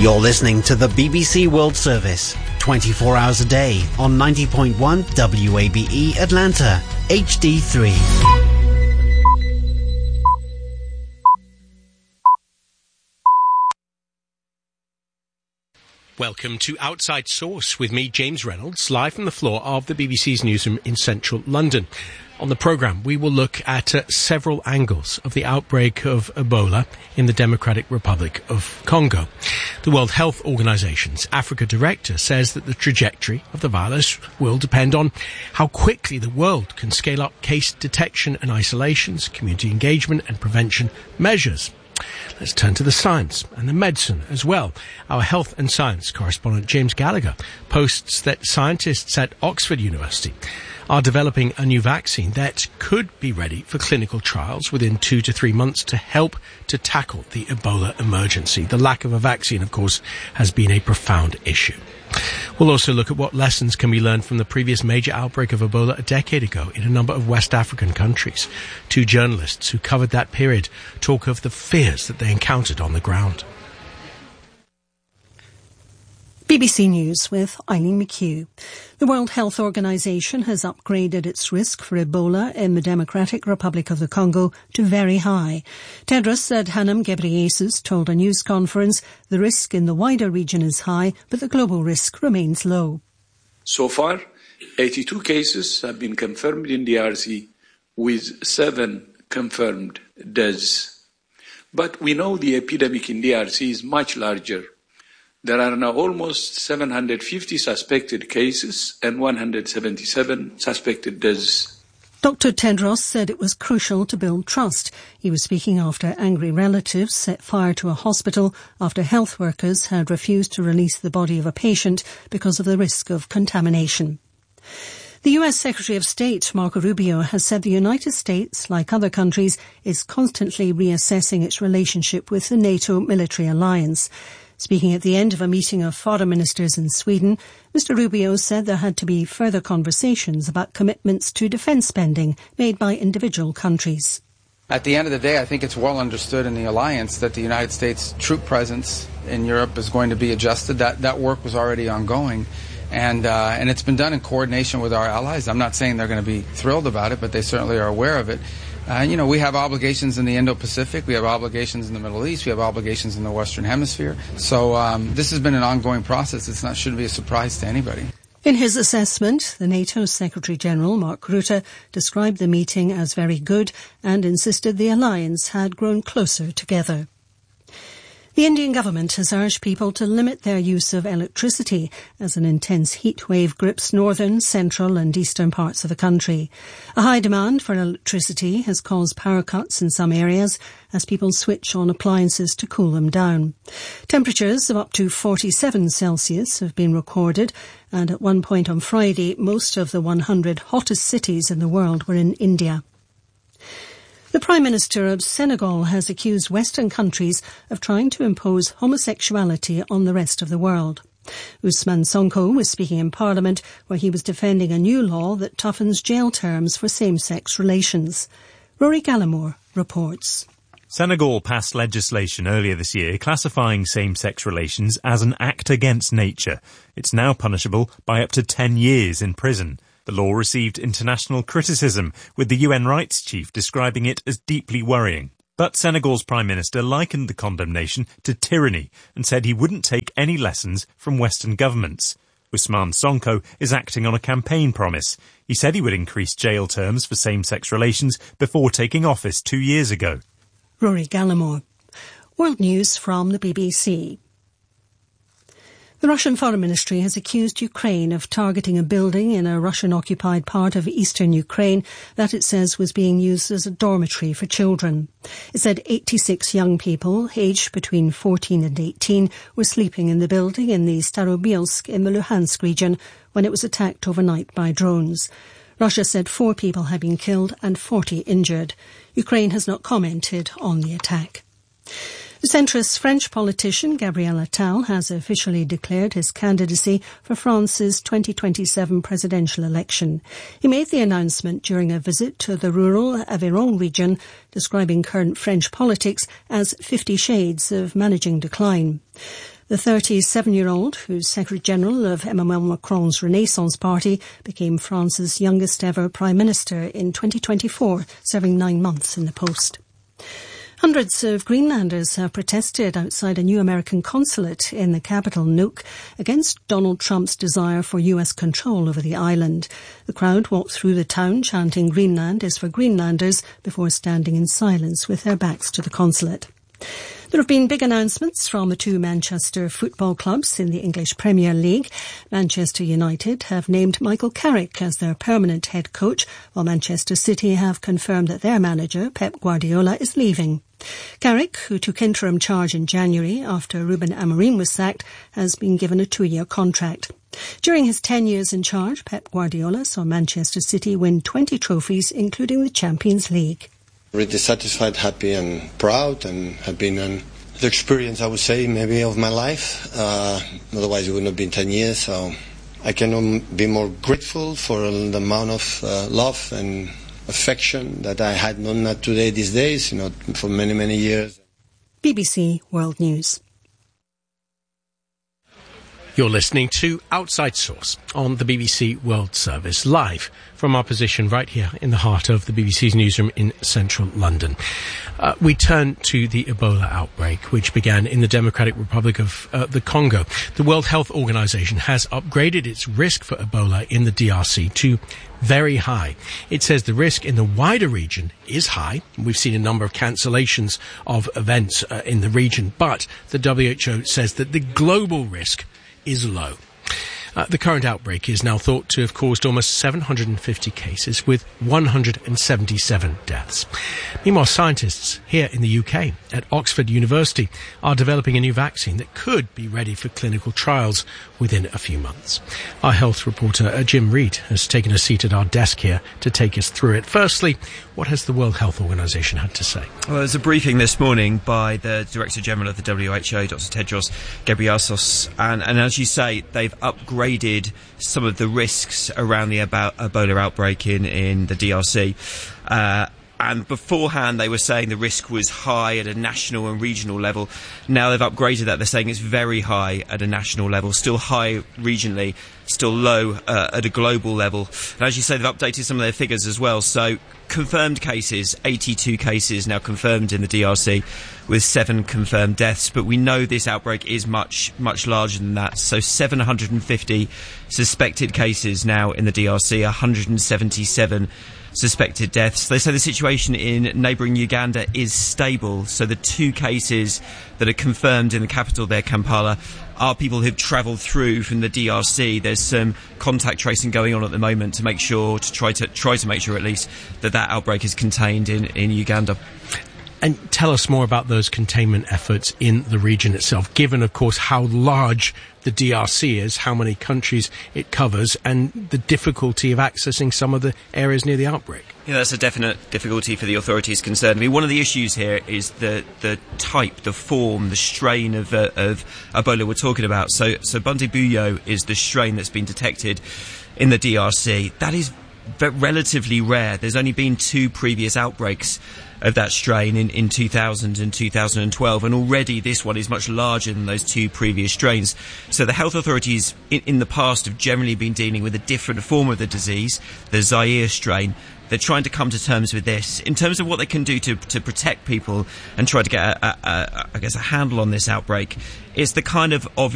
You're listening to the BBC World Service, 24 hours a day on 90.1 WABE Atlanta, HD3. Welcome to Outside Source with me, James Reynolds, live from the floor of the BBC's newsroom in central London. On the programme, we will look at several angles of the outbreak of Ebola in the Democratic Republic of Congo. The World Health Organization's Africa Director says that the trajectory of the virus will depend on how quickly the world can scale up case detection and isolations, community engagement and prevention measures. Let's turn to the science and the medicine as well. Our health and science correspondent James Gallagher posts that scientists at Oxford University are developing a new vaccine that could be ready for clinical trials within 2 to 3 months to help to tackle the Ebola emergency. The lack of a vaccine, of course, has been a profound issue. We'll also look at what lessons can be learned from the previous major outbreak of Ebola a decade ago in a number of West African countries. 2 journalists who covered that period talk of the fears that they encountered on the ground. BBC News with Eileen McHugh. The World Health Organization has upgraded its risk for Ebola in the Democratic Republic of the Congo to very high. Tedros Adhanom Ghebreyesus told a news conference the risk in the wider region is high, but the global risk remains low. So far, 82 cases have been confirmed in DRC, with 7 confirmed deaths. But we know the epidemic in DRC is much larger. There are now almost 750 suspected cases and 177 suspected deaths. Dr. Tedros said it was crucial to build trust. He was speaking after angry relatives set fire to a hospital after health workers had refused to release the body of a patient because of the risk of contamination. The US Secretary of State, Marco Rubio, has said the United States, like other countries, is constantly reassessing its relationship with the NATO military alliance. Speaking at the end of a meeting of foreign ministers in Sweden, Mr. Rubio said there had to be further conversations about commitments to defence spending made by individual countries. At the end of the day, I think it's well understood in the alliance that the United States troop presence in Europe is going to be adjusted. That work was already ongoing, and it's been done in coordination with our allies. I'm not saying they're going to be thrilled about it, but they certainly are aware of it. We have obligations in the Indo-Pacific, we have obligations in the Middle East, we have obligations in the Western Hemisphere. So this has been an ongoing process. Shouldn't be a surprise to anybody. In his assessment, the NATO Secretary-General, Mark Rutte, described the meeting as very good and insisted the alliance had grown closer together. The Indian government has urged people to limit their use of electricity as an intense heat wave grips northern, central and eastern parts of the country. A high demand for electricity has caused power cuts in some areas as people switch on appliances to cool them down. Temperatures of up to 47 Celsius have been recorded, and at one point on Friday, most of the 100 hottest cities in the world were in India. The Prime Minister of Senegal has accused Western countries of trying to impose homosexuality on the rest of the world. Ousmane Sonko was speaking in Parliament where he was defending a new law that toughens jail terms for same-sex relations. Rory Gallimore reports. Senegal passed legislation earlier this year classifying same-sex relations as an act against nature. It's now punishable by up to 10 years in prison. The law received international criticism, with the UN rights chief describing it as deeply worrying. But Senegal's Prime Minister likened the condemnation to tyranny and said he wouldn't take any lessons from Western governments. Ousmane Sonko is acting on a campaign promise. He said he would increase jail terms for same-sex relations before taking office 2 years ago. Rory Gallimore. World News from the BBC. The Russian Foreign Ministry has accused Ukraine of targeting a building in a Russian-occupied part of eastern Ukraine that it says was being used as a dormitory for children. It said 86 young people, aged between 14 and 18, were sleeping in the building in the Starobilsk in the Luhansk region when it was attacked overnight by drones. Russia said 4 people had been killed and 40 injured. Ukraine has not commented on the attack. The centrist French politician Gabriel Attal has officially declared his candidacy for France's 2027 presidential election. He made the announcement during a visit to the rural Aveyron region, describing current French politics as 50 shades of managing decline. The 37-year-old, who's Secretary-General of Emmanuel Macron's Renaissance Party, became France's youngest ever Prime Minister in 2024, serving 9 months in the post. Hundreds of Greenlanders have protested outside a new American consulate in the capital, Nuuk, against Donald Trump's desire for US control over the island. The crowd walked through the town chanting "Greenland is for Greenlanders" before standing in silence with their backs to the consulate. There have been big announcements from the two Manchester football clubs in the English Premier League. Manchester United have named Michael Carrick as their permanent head coach, while Manchester City have confirmed that their manager, Pep Guardiola, is leaving. Carrick, who took interim charge in January after Ruben Amorim was sacked, has been given a 2-year contract. During his 10 years in charge, Pep Guardiola saw Manchester City win 20 trophies, including the Champions League. Really satisfied, happy and proud, and have been the experience, I would say, maybe of my life. Otherwise it wouldn't have been 10 years, so I cannot be more grateful for the amount of love and affection that I had not today, these days, for many, many years. BBC World News. You're listening to Outside Source on the BBC World Service, live from our position right here in the heart of the BBC's newsroom in central London. We turn to the Ebola outbreak, which began in the Democratic Republic of the Congo. The World Health Organization has upgraded its risk for Ebola in the DRC to very high. It says the risk in the wider region is high. We've seen a number of cancellations of events in the region, but the WHO says that the global risk is low. The current outbreak is now thought to have caused almost 750 cases with 177 deaths. Meanwhile, scientists here in the UK at Oxford University are developing a new vaccine that could be ready for clinical trials within a few months. Our health reporter Jim Reid has taken a seat at our desk here to take us through it. Firstly, what has the World Health Organization had to say? Well, there's a briefing this morning by the Director General of the WHO, Dr. Tedros Ghebreyesus, and as you say, they've upgraded some of the risks around the Ebola outbreak in the DRC. And beforehand, they were saying the risk was high at a national and regional level. Now they've upgraded that. They're saying it's very high at a national level, still high regionally, still low at a global level. And as you say, they've updated some of their figures as well. So confirmed cases, 82 cases now confirmed in the DRC, with 7 confirmed deaths. But we know this outbreak is much, much larger than that. So 750 suspected cases now in the DRC, 177 suspected deaths. They say the situation in neighbouring Uganda is stable. So the 2 cases that are confirmed in the capital there, Kampala, are people who've travelled through from the DRC. There's some contact tracing going on at the moment to make sure, to try to make sure at least that outbreak is contained in Uganda. And tell us more about those containment efforts in the region itself, given, of course, how large the DRC is, how many countries it covers, and the difficulty of accessing some of the areas near the outbreak. Yeah, that's a definite difficulty for the authorities concerned. I mean, one of the issues here is the type, the form, the strain of Ebola we're talking about. So Bundibugyo is the strain that's been detected in the DRC. That is relatively rare. There's only been 2 previous outbreaks of that strain in 2000 and 2012, and already this one is much larger than those 2 previous strains. So the health authorities in the past have generally been dealing with a different form of the disease, the Zaire strain. They're trying to come to terms with this. In terms of what they can do to protect people and try to get a handle on this outbreak, it's the kind of obvious